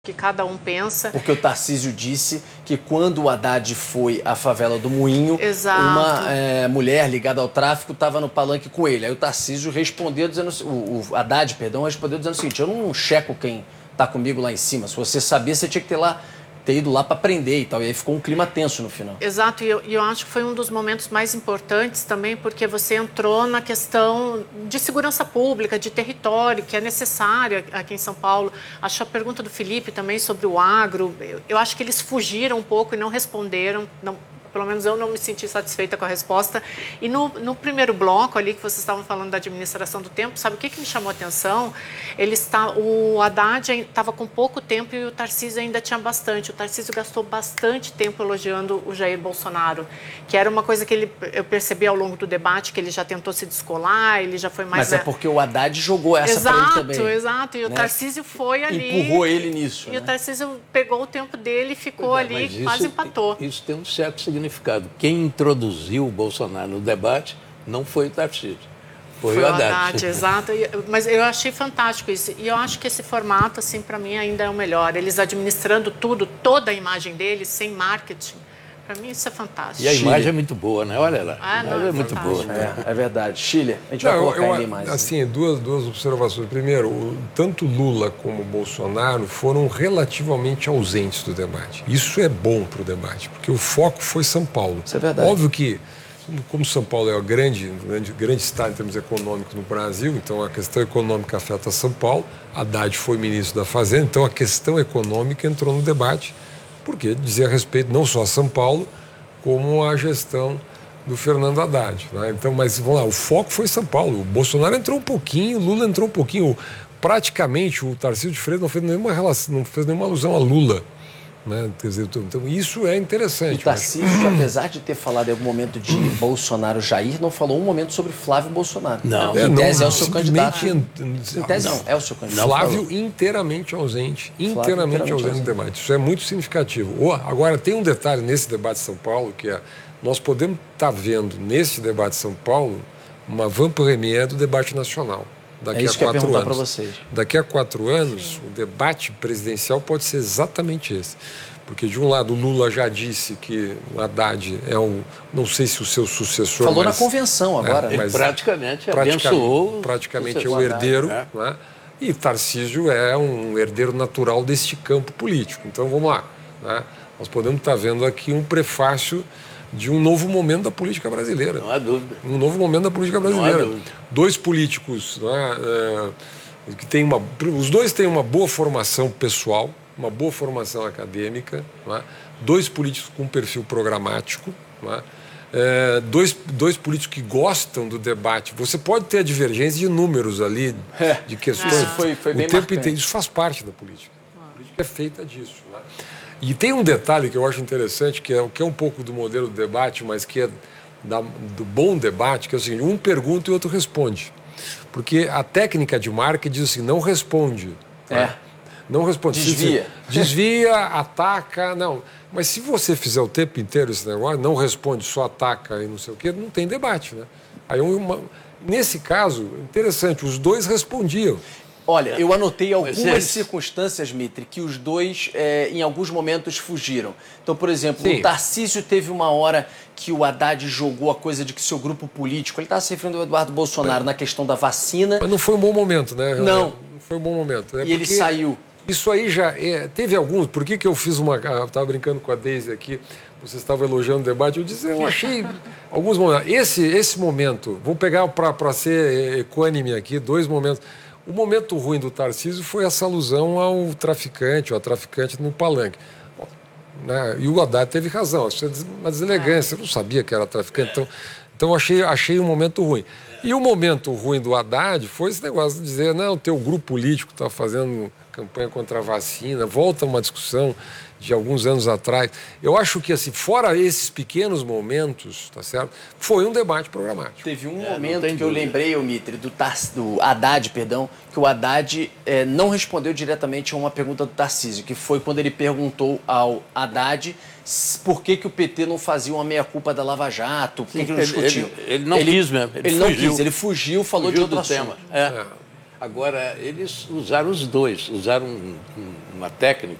que cada um pensa. Porque o Tarcísio disse que quando o Haddad foi à favela do Moinho, Exato. uma mulher ligada ao tráfico estava no palanque com ele. Aí o Tarcísio respondeu dizendo, o Haddad, perdão, respondeu dizendo o seguinte: eu não checo quem está comigo lá em cima. Se você sabia, você tinha que ter ido lá para prender e tal. E aí ficou um clima tenso no final. Exato, e eu acho que foi um dos momentos mais importantes também, porque você entrou na questão de segurança pública, de território, que é necessária aqui em São Paulo. Acho a pergunta do Felipe também sobre o agro, eu acho que eles fugiram um pouco e não responderam, pelo menos eu não me senti satisfeita com a resposta. E no primeiro bloco ali, que vocês estavam falando da administração do tempo, sabe o que me chamou a atenção? O Haddad estava com pouco tempo e o Tarcísio ainda tinha bastante. O Tarcísio gastou bastante tempo elogiando o Jair Bolsonaro, que era uma coisa que eu percebi ao longo do debate, que ele já tentou se descolar, ele já foi mais... Mas é porque o Haddad jogou essa pra ele também. Exato, e o Tarcísio foi ali... Empurrou ele nisso. E o Tarcísio pegou o tempo dele e ficou ali, quase empatou. Isso tem um certo significado. Quem introduziu o Bolsonaro no debate não foi o Tarcísio, foi o Haddad. Exato. Mas eu achei fantástico isso. E eu acho que esse formato, assim, para mim, ainda é o melhor. Eles administrando tudo, toda a imagem deles, sem marketing. Para mim, isso é fantástico. E a imagem é muito boa, né? Olha lá. A imagem é muito boa. É verdade. Chile, a gente vai colocar ali mais. Assim, duas observações. Primeiro, tanto Lula como Bolsonaro foram relativamente ausentes do debate. Isso é bom para o debate, porque o foco foi São Paulo. Isso é verdade. Óbvio que, como São Paulo é o grande estado em termos econômicos no Brasil, então a questão econômica afeta São Paulo. Haddad foi ministro da Fazenda, então a questão econômica entrou no debate, porque dizia respeito não só a São Paulo, como a gestão do Fernando Haddad. Né? Então, mas vamos lá, o foco foi São Paulo. O Bolsonaro entrou um pouquinho, o Lula entrou um pouquinho. Praticamente, o Tarcísio de Freitas não fez nenhuma relação, não fez nenhuma alusão a Lula. Né? Quer dizer, então, isso é interessante. O Tarcísio, apesar de ter falado em algum momento de Bolsonaro-Jair, não falou um momento sobre Flávio Bolsonaro. Não. Em tese é o seu candidato. Em tese não, é o seu candidato. Flávio inteiramente ausente. Inteiramente ausente no debate. Isso é muito significativo. Agora, tem um detalhe nesse debate de São Paulo, que é, nós podemos estar vendo nesse debate de São Paulo uma van-première do debate nacional. Daqui isso a que eu ia 4 perguntar anos. para vocês. Daqui a 4 anos, o debate presidencial pode ser exatamente esse. Porque, de um lado, o Lula já disse que o Haddad é não sei se o seu sucessor... Falou na convenção agora. Mas praticamente abençoou. Praticamente é o herdeiro, né? E Tarcísio é um herdeiro natural deste campo político. Então, vamos lá. Né? Nós podemos estar vendo aqui um prefácio de um novo momento da política brasileira. Não há dúvida. Um novo momento da política brasileira. Não há dúvida. Dois políticos, né, que têm os dois têm uma boa formação pessoal, uma boa formação acadêmica, né, dois políticos com perfil programático, né, dois políticos que gostam do debate. Você pode ter a divergência de números ali, de questões. Isso foi bem o tempo marcante. inteiro. Isso faz parte da política. A política é feita disso. Né? E tem um detalhe que eu acho interessante, que é um pouco do modelo do debate, mas que é do bom debate, que é o seguinte: um pergunta e o outro responde. Porque a técnica de marketing diz assim, não responde. Tá? Não responde. Desvia. Desvia, ataca, não. Mas se você fizer o tempo inteiro esse negócio, não responde, só ataca e não sei o quê, não tem debate. Né? Aí nesse caso, interessante, os dois respondiam. Olha, eu anotei algumas circunstâncias, Mitre, que os dois, em alguns momentos, fugiram. Então, por exemplo, o Tarcísio teve uma hora que o Haddad jogou a coisa de que seu grupo político... Ele estava se referindo ao Eduardo Bolsonaro na questão da vacina. Mas não foi um bom momento, né? Não. Não foi um bom momento. E ele saiu. Isso aí já... teve alguns... Por que eu fiz uma... Eu estava brincando com a Deise aqui, você estava elogiando o debate, eu disse, eu achei alguns momentos. Esse momento, vou pegar para ser equânime aqui, 2 momentos... O momento ruim do Tarcísio foi essa alusão ao traficante no palanque. Né? E o Haddad teve razão, isso é uma deselegância, eu não sabia que era traficante, então achei um momento ruim. E o momento ruim do Haddad foi esse negócio de dizer, não, o teu grupo político está fazendo campanha contra a vacina, volta uma discussão de alguns anos atrás. Eu acho que, assim, fora esses pequenos momentos, tá certo? Foi um debate programático. Teve um momento que eu lembrei, Mitre, do Haddad, perdão, que o Haddad não respondeu diretamente a uma pergunta do Tarcísio, que foi quando ele perguntou ao Haddad por que o PT não fazia uma meia-culpa da Lava Jato, por que não discutiu. Ele não quis mesmo, ele não quis, ele fugiu, falou de outro assunto. Agora, eles usaram os dois, usaram uma técnica